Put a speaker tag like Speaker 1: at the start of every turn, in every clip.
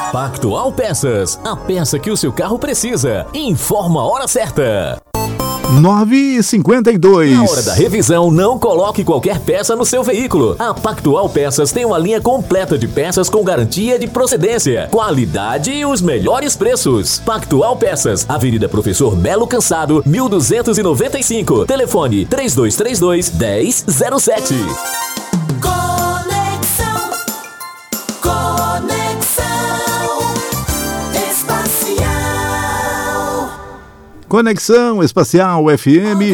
Speaker 1: Pactual Peças, a peça que o seu carro precisa. Informa a hora certa.
Speaker 2: 9h52.
Speaker 1: Na hora da revisão, não coloque qualquer peça no seu veículo. A Pactual Peças tem uma linha completa de peças com garantia de procedência, qualidade e os melhores preços. Pactual Peças, Avenida Professor Melo Cansado, 1295. Telefone 3232-1007.
Speaker 2: Conexão Espacial FM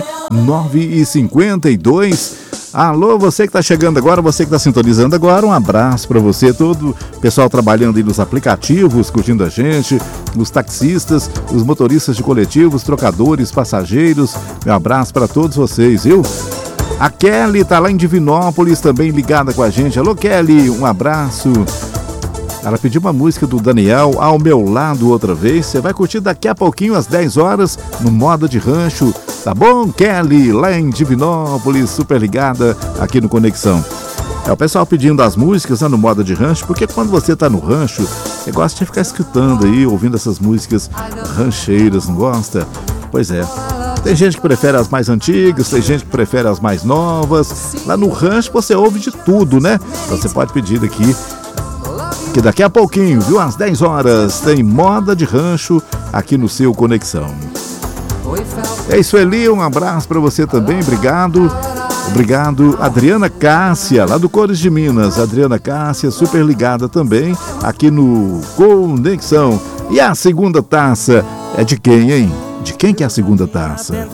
Speaker 2: 9h52. Alô, você que está chegando agora, você que está sintonizando agora, um abraço para você, todo o pessoal trabalhando aí nos aplicativos, curtindo a gente, os taxistas, os motoristas de coletivos, trocadores, passageiros, meu abraço para todos vocês, viu? A Kelly está lá em Divinópolis também ligada com a gente. Alô, Kelly, um abraço. Ela pediu uma música do Daniel, Ao Meu Lado, outra vez. Você vai curtir daqui a pouquinho, às 10 horas, no Moda de Rancho. Tá bom, Kelly? Lá em Divinópolis, super ligada aqui no Conexão. O pessoal pedindo as músicas, né, no Moda de Rancho, porque quando você tá no rancho, você gosta de ficar escutando aí, ouvindo essas músicas rancheiras, não gosta? Pois é. Tem gente que prefere as mais antigas, tem gente que prefere as mais novas. Lá no rancho você ouve de tudo, né? Então você pode pedir aqui, que daqui a pouquinho, viu, às 10 horas, tem Moda de Rancho aqui no seu Conexão. É isso, Eli, um abraço para você também, obrigado. Obrigado, Adriana Cássia, lá do Cores de Minas. Adriana Cássia, super ligada também aqui no Conexão. E a segunda taça é de quem, hein? De quem que é a segunda taça?